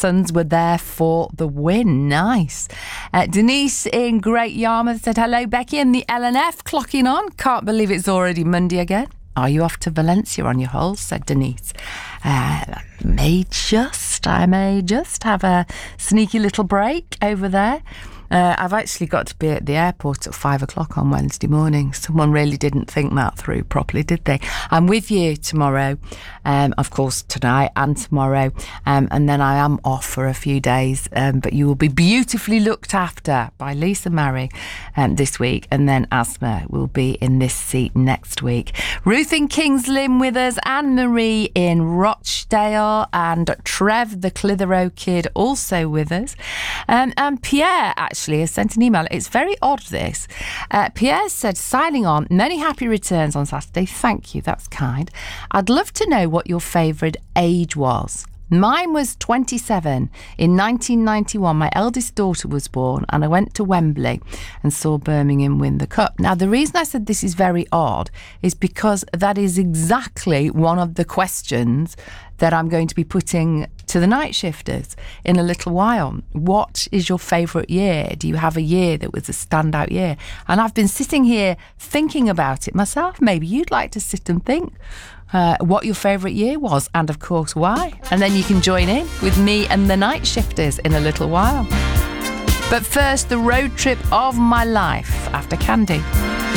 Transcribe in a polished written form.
Suns were there for the win. Nice. Denise in Great Yarmouth said, hello, Becky and the LNF clocking on. Can't believe it's already Monday again. Are you off to Valencia on your holes? Said Denise. I may just have a sneaky little break over there. I've actually got to be at the airport at 5 o'clock on Wednesday morning. Someone really didn't think that through properly, did they? I'm with you tomorrow, of course, tonight and tomorrow. And then I am off for a few days. But you will be beautifully looked after by Lisa Murray this week. And then Asma will be in this seat next week. Ruth in Kings Lynn with us, Anne-Marie in Rochdale, and Trev, the Clitheroe kid, also with us. And Pierre, actually, has sent an email. It's very odd, this. Pierre said, signing on, many happy returns on Saturday. Thank you, that's kind. I'd love to know what your favourite age was. Mine was 27. In 1991, my eldest daughter was born and I went to Wembley and saw Birmingham win the cup. Now, the reason I said this is very odd is because that is exactly one of the questions that I'm going to be putting to the night shifters in a little while. What is your favourite year? Do you have a year that was a standout year? And I've been sitting here thinking about it myself. Maybe you'd like to sit and think what your favourite year was, and of course why. And then you can join in with me and the night shifters in a little while. But first, the road trip of my life after Candy.